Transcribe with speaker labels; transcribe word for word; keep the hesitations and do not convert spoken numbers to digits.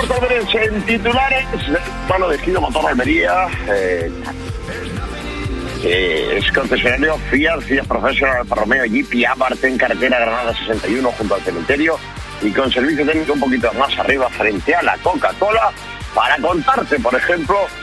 Speaker 1: Portaveres en titulares. Bueno, destino motor Almería. Eh, eh, es concesionario Fiat, Fiat Professional, Alfa Romeo, Jeep, Abarth en carretera Granada sesenta y uno junto al cementerio y con servicio técnico un poquito más arriba frente a la Coca-Cola para contarte, por ejemplo,